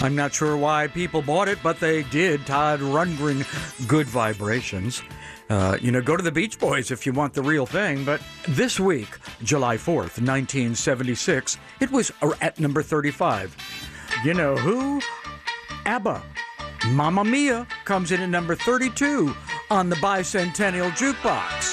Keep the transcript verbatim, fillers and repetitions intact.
I'm not sure why people bought it, but they did. Todd Rundgren, Good Vibrations. Uh, you know, go to the Beach Boys if you want the real thing. But this week, July fourth, nineteen seventy-six, it was at number thirty-five. You know who? ABBA. Mamma Mia comes in at number thirty-two on the Bicentennial Jukebox.